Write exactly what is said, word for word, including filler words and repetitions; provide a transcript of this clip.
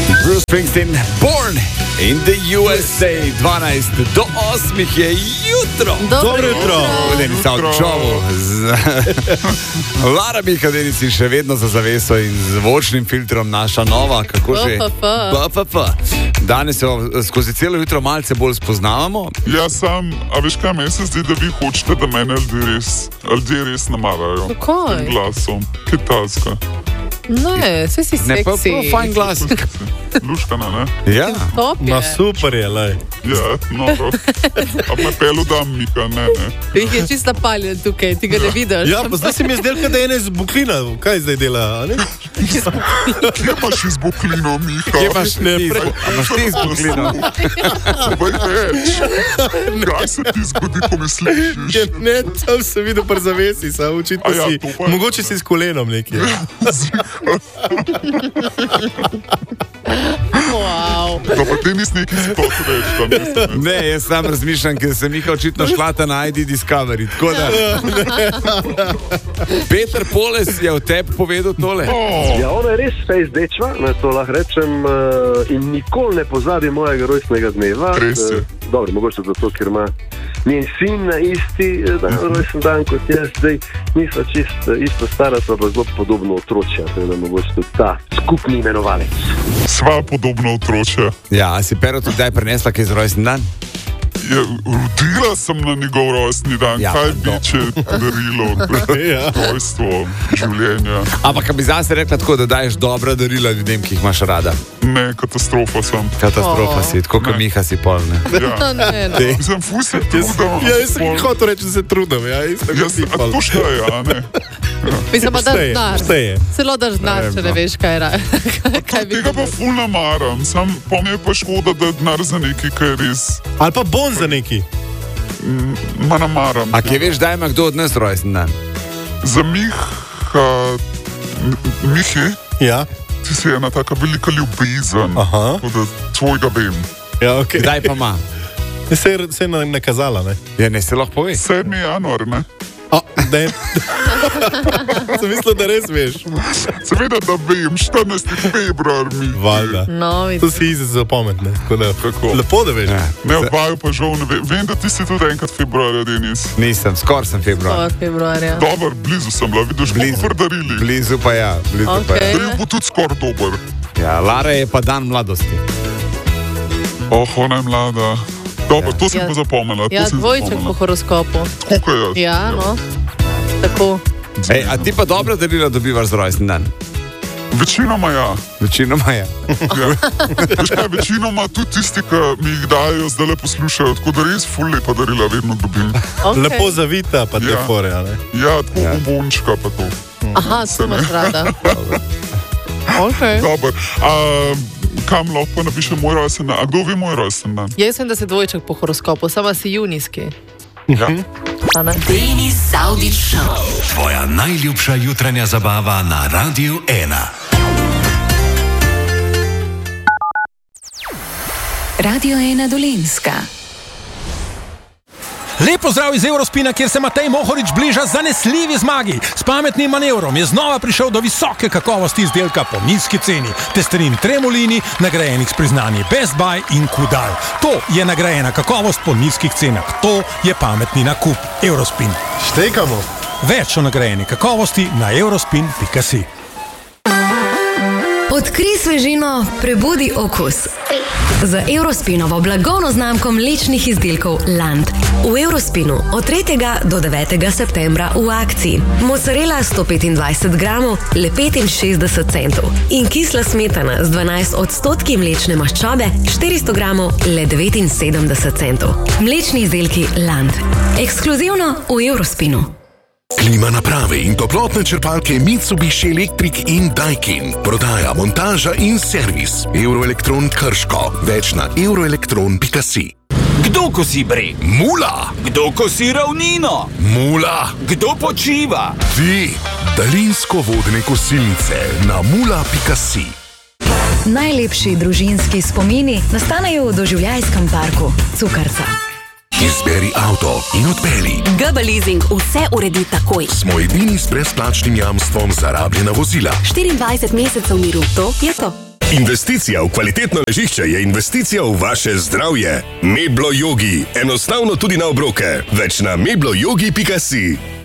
Bruce Springsteen, Born in the U S A, dvanajst do osmih je jutro. Dobro jutro. Vodeni sta v šovu. Lara Milka Denici še vedno za zaveso in z zvočnim filtrom naša nova, kako že? P F F. Danes se skozi celo jutro malce bolj spoznavamo. Ja, sam, a veš kaj, meni se zdi, da vi hočete, da mene ljudje res, ljudje res namarajo. Kaj? Glasom, kitajska. Ne, vse si seksi. Ne, pa pa fajn glas. Luškana, ne? Ja. Top je. Ma super je, lej. Ja, no, a me pelu dam, Mika, ne, ne. Jih je čisto napaljen tukaj, ti ga ne vidiš. Ja, pa zdaj se mi je zdel, da je ena iz Buklina. Kaj zdaj dela, a ne? Kje imaš iz Buklino, Mika? Kje imaš ne, prej? A imaš ti z Buklino? Povej več. Kaj se ti zgodi, ko me slišiš? Ja, ne, tam se vidi pri zavesi, sam očitno A ja, si, to pa je. mogoče si s kolenom nekje. Wow. Da pa ti nisi neki spot reč, da mislim. Ne, jaz sam razmišljam, ker sem Mika očitno šlata na I D Discovery, tako da... Peter Poles je o tebi povedal tole. Ja, ona je res fejs dečva, ne, to lahko rečem, uh, in nikoli ne pozabi mojega rojstnega dneva. Res je. Uh, dobro, mogoče zato, ker ima njen sin na isti dan, rojsten dan kot jaz, zdaj nisva čist uh, isto stara, pa pa zelo podobno otročja, to je mogoče tudi ta skupni imenovalec. Sva podobno otroče. Ja, a si Pero tudi kdaj prinesla kaj za rojsten dan? Ja, rodila sem na njegov rojstni dan. Ja, Kaj no. bi, če darilo, Ja. rojstvo, življenja? Ampak bi zase rekla tako, da daješ dobra darila ljudem, ki jih imaš rada. Ne, katastrofa sem. Katastrofa Oh. si, tako kot Ne. Miha si pol, ne. Ja. Ne, no. Sem ful se trudil. Ja, jaz sem hotel reči, da se trudim, ja, isto kot Jaz, ti a pol. to šteje, a ne? Mislim pa, da Šteje, znaš. šteje. Celo daš znaš, če ne veš, kaj je ra- kaj bi Tega pa ful namaram, sam pa mi je pa škoda, da denar za nekaj, kaj je res, Ali pa bon za neki. ma namaram. A kje veš, da ima kdo od nas rojsten dan? Za Miha, Mihi, Ja, ti si ena taka velika ljubezen, Aha. tako da tvojega vem. ja, okej. Kdaj pa ima? Se je, se je na- nakazala, ne? Ja, ne se lahko pove. sedmi januar, ne? O, da je... Sem mislil, da res veš. Seveda, da vem, štirinajsti februar mi. Valjda. No, To si izi za pamet, ne? Tako da, Kako? lepo, da veš. Ja. Ne, odvaju pa žal ne vem. Vem, da ti si tudi enkrat februarja, Denis. Nisem, skor sem februar. februarja. Dobar, blizu sem bila, vidiš, Blizu. koliko darili. Blizu pa ja, blizu pa ja. Okej. Daril bo tudi skoraj dober. Ja, Lara je pa dan mladosti. Oh, ona je mlada. Dobro, to sem Ja. pa zapomnila. Ja, to sem dvojček po zapomnila. horoskopu. Tako kot jaz. Ja, no. Tako. Ej, a ti pa dobro darila dobivaš za rojsten dan? Večinoma ja. Večinoma ja. ja. Veš kaj, večinoma tudi tisti, ki mi jih dajo, zdaj le poslušajo, tako da res ful lepa darila vedno dobim. Okay. Lepo zavita, pa te Ja. fore, a ne? Ja, tako Ja. ja. bombončka pa to. Aha, to imaš rada. Okay. Dobar. A, kam lahko napišem moj rojsten dan? A kdo ve moj rojsten dan? Jaz sem, da si dvojček po horoskopu, sama si junijski. Ja. A ne? Denis Saudić Show. Tvoja najljubša jutranja zabava na Radiu ena. Radio ena Dolenjska. Lep pozdrav iz Eurospina, kjer se Matej Mohorič bliža zanesljivi zmagi. S pametnim manevrom je znova prišel do visoke kakovosti izdelka po nizki ceni. Testerin Tremolini, nagrajenih s priznanji Best Buy in Kudal. To je nagrajena kakovost po nizkih cenah. To je pametni nakup. Eurospin. Štekamo. Več o nagrajeni kakovosti na eurospin pika si. Odkrij svežino, prebudi okus. Z Eurospinovo blagovno znamko mlečnih izdelkov Land. V Eurospinu od tretjega do devetega septembra v akciji. Mozzarella sto petindvajset gramov, le petinšestdeset centov. In kisla smetana z dvanajst odstotki mlečne maščobe, štiristo gramov, le devetinsedemdeset centov. Mlečni izdelki Land. Ekskluzivno v Eurospinu. Klima naprave in toplotne črpalke Mitsubishi Electric in Daikin. Prodaja, montaža in servis. Euroelektron Krško. Več na euroelektron pika si. Kdo kosi breg? Mula! Kdo kosi ravnino? Mula! Kdo počiva? Ti! Daljinsko vodne kosilnice na mula pika si. Najlepši družinski spomini nastanejo v doživljajskem parku Cukrca. Izberi avto in odpeli. G B Leasing vse uredi takoj. Smo edini s brezplačnim jamstvom za rabljena vozila. štiriindvajset mesecev miru, to je to. Investicija v kvalitetno ležišče je investicija v vaše zdravje. Meblo Yogi. Enostavno tudi na obroke. Več na mebloyogi pika si.